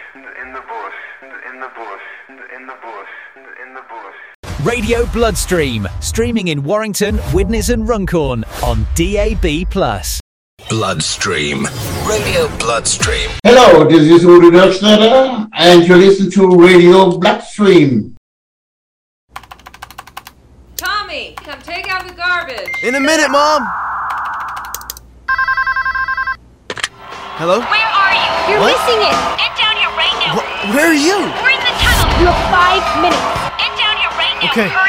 in the bush, in the bush, in the bush, in the bush. Radio Bloodstream, streaming in Warrington, Widnes and Runcorn on DAB+. Bloodstream. Radio Bloodstream. Hello, this is Udo Dirkschneider, and you listen to Radio Bloodstream. Tommy, come take out the garbage. In a minute, Mom. Hello? Where are you? You're missing it. Get down here right now. Where are you? We're in the tunnel. You have 5 minutes. Get down here right now. Okay. Hurry